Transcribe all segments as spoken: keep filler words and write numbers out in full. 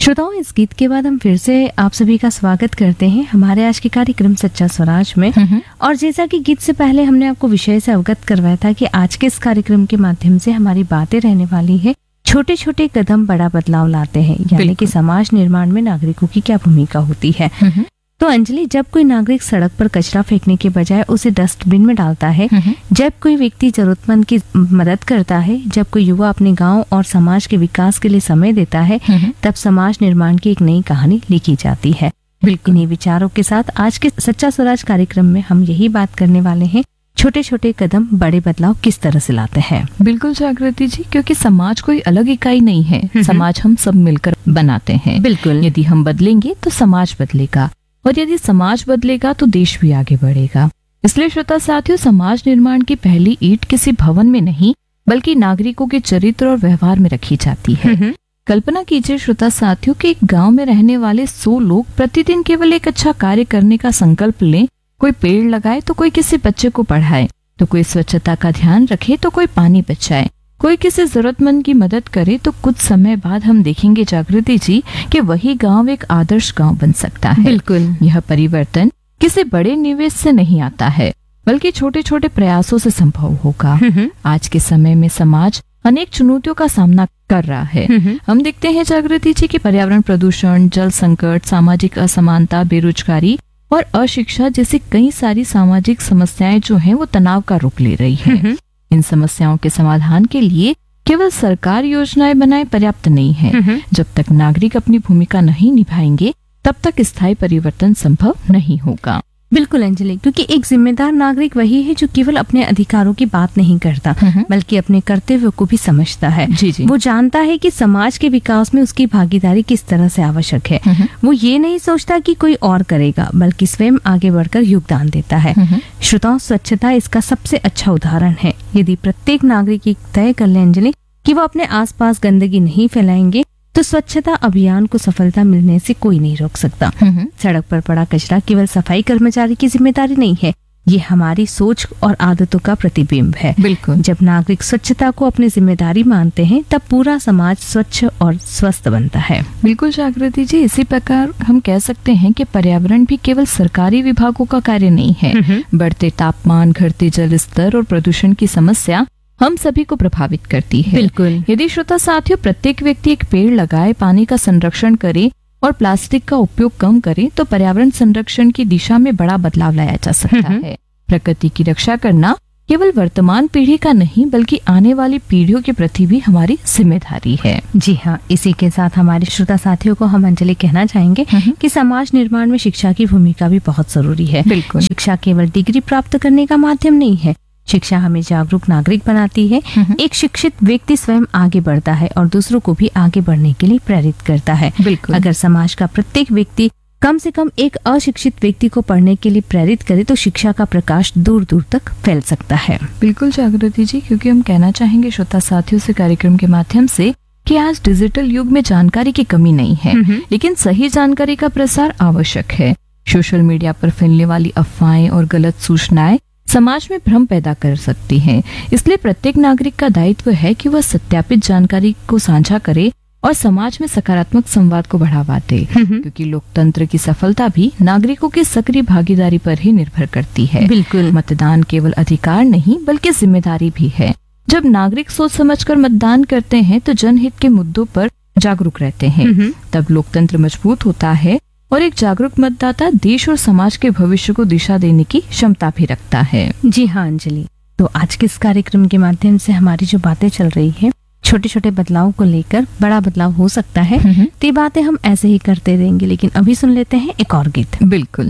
श्रोताओं, इस गीत के बाद हम फिर से आप सभी का स्वागत करते हैं हमारे आज के कार्यक्रम सच्चा स्वराज में। और जैसा कि गीत से पहले हमने आपको विषय से अवगत करवाया था कि आज के इस कार्यक्रम के माध्यम से हमारी बातें रहने वाली है छोटे छोटे कदम बड़ा बदलाव लाते हैं, यानी कि समाज निर्माण में नागरिकों की क्या भूमिका होती है। तो अंजलि, जब कोई नागरिक सड़क पर कचरा फेंकने के बजाय उसे डस्टबिन में डालता है, जब कोई व्यक्ति जरूरतमंद की मदद करता है, जब कोई युवा अपने गांव और समाज के विकास के लिए समय देता है, तब समाज निर्माण की एक नई कहानी लिखी जाती है। बिल्कुल इन्हीं विचारों के साथ आज के सच्चा स्वराज कार्यक्रम में हम यही बात करने वाले हैं, छोटे छोटे कदम बड़े बदलाव किस तरह से लाते हैं। बिल्कुल जागृति जी, क्योंकि समाज कोई अलग इकाई नहीं है, समाज हम सब मिलकर बनाते हैं। बिल्कुल, यदि हम बदलेंगे तो समाज बदलेगा, और यदि समाज बदलेगा तो देश भी आगे बढ़ेगा। इसलिए श्रोता साथियों, समाज निर्माण की पहली ईंट किसी भवन में नहीं बल्कि नागरिकों के चरित्र और व्यवहार में रखी जाती है। कल्पना कीजिए श्रोता साथियों कि एक गांव में रहने वाले सौ लोग प्रतिदिन केवल एक अच्छा कार्य करने का संकल्प लें। कोई पेड़ लगाए तो कोई किसी बच्चे को पढ़ाए, तो कोई स्वच्छता का ध्यान रखे तो कोई पानी बचाए, कोई किसी जरूरतमंद की मदद करे, तो कुछ समय बाद हम देखेंगे जागृति जी कि वही गांव एक आदर्श गांव बन सकता है। बिल्कुल, यह परिवर्तन किसी बड़े निवेश से नहीं आता है बल्कि छोटे छोटे प्रयासों से संभव होगा। आज के समय में समाज अनेक चुनौतियों का सामना कर रहा है। हम देखते हैं जागृति जी कि पर्यावरण प्रदूषण, जल संकट, सामाजिक असमानता, बेरोजगारी और अशिक्षा जैसी कई सारी सामाजिक समस्याएं जो हैं वो तनाव का रूप ले रही है। इन समस्याओं के समाधान के लिए केवल सरकार योजनाएं बनाए पर्याप्त नहीं है। जब तक नागरिक अपनी भूमिका नहीं निभाएंगे तब तक स्थायी परिवर्तन संभव नहीं होगा। बिल्कुल अंजलि, क्योंकि एक जिम्मेदार नागरिक वही है जो केवल अपने अधिकारों की बात नहीं करता बल्कि अपने कर्तव्यों को भी समझता है। जी जी। वो जानता है कि समाज के विकास में उसकी भागीदारी किस तरह से आवश्यक है। वो ये नहीं सोचता कि कोई और करेगा बल्कि स्वयं आगे बढ़कर योगदान देता है। श्रोताओं, स्वच्छता इसका सबसे अच्छा उदाहरण है। यदि प्रत्येक नागरिक एक तय कर ले अंजलि कि वो अपने आसपास गंदगी नहीं फैलाएंगे तो स्वच्छता अभियान को सफलता मिलने से कोई नहीं रोक सकता। सड़क पर पड़ा कचरा केवल सफाई कर्मचारी की जिम्मेदारी नहीं है, ये हमारी सोच और आदतों का प्रतिबिंब है। बिल्कुल, जब नागरिक स्वच्छता को अपनी जिम्मेदारी मानते हैं तब पूरा समाज स्वच्छ और स्वस्थ बनता है। बिल्कुल जागृति जी, इसी प्रकार हम कह सकते हैं कि पर्यावरण भी केवल सरकारी विभागों का कार्य नहीं है। बढ़ते तापमान, घटते जल स्तर और प्रदूषण की समस्या हम सभी को प्रभावित करती है। बिल्कुल, यदि श्रोता साथियों प्रत्येक व्यक्ति एक पेड़ लगाए, पानी का संरक्षण करे और प्लास्टिक का उपयोग कम करे तो पर्यावरण संरक्षण की दिशा में बड़ा बदलाव लाया जा सकता है। प्रकृति की रक्षा करना केवल वर्तमान पीढ़ी का नहीं बल्कि आने वाली पीढ़ियों के प्रति भी हमारी जिम्मेदारी है। जी हाँ, इसी के साथ हमारे श्रोता साथियों को हम अंजलि कहना चाहेंगे कि समाज निर्माण में शिक्षा की भूमिका भी बहुत जरूरी है। बिल्कुल, शिक्षा केवल डिग्री प्राप्त करने का माध्यम नहीं है, शिक्षा हमें जागरूक नागरिक बनाती है। एक शिक्षित व्यक्ति स्वयं आगे बढ़ता है और दूसरों को भी आगे बढ़ने के लिए प्रेरित करता है। बिल्कुल, अगर समाज का प्रत्येक व्यक्ति कम से कम एक अशिक्षित व्यक्ति को पढ़ने के लिए प्रेरित करे तो शिक्षा का प्रकाश दूर दूर तक फैल सकता है। बिल्कुल जागृति जी, क्योंकि हम कहना चाहेंगे श्रोता साथियों से कार्यक्रम के माध्यम से कि आज डिजिटल युग में जानकारी की कमी नहीं है, लेकिन सही जानकारी का प्रसार आवश्यक है। सोशल मीडिया पर फैलने वाली अफवाहें और गलत सूचनाएं समाज में भ्रम पैदा कर सकती हैं। इसलिए प्रत्येक नागरिक का दायित्व है कि वह सत्यापित जानकारी को साझा करे और समाज में सकारात्मक संवाद को बढ़ावा दे, क्योंकि लोकतंत्र की सफलता भी नागरिकों की सक्रिय भागीदारी पर ही निर्भर करती है। बिल्कुल, मतदान केवल अधिकार नहीं बल्कि जिम्मेदारी भी है। जब नागरिक सोच समझकर मतदान करते हैं तो जनहित के मुद्दों पर जागरूक रहते हैं, तब लोकतंत्र मजबूत होता है और एक जागरूक मतदाता देश और समाज के भविष्य को दिशा देने की क्षमता भी रखता है। जी हाँ अंजलि, तो आज के इस कार्यक्रम के माध्यम से हमारी जो बातें चल रही है छोटे छोटे बदलाव को लेकर बड़ा बदलाव हो सकता है, तो ये बातें हम ऐसे ही करते रहेंगे। लेकिन अभी सुन लेते हैं एक और गीत। बिल्कुल।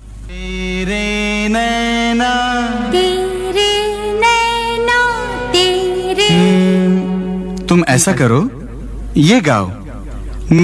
तेरे नैना तेरे नैना तेरे तुम ऐसा करो, ये गाओ।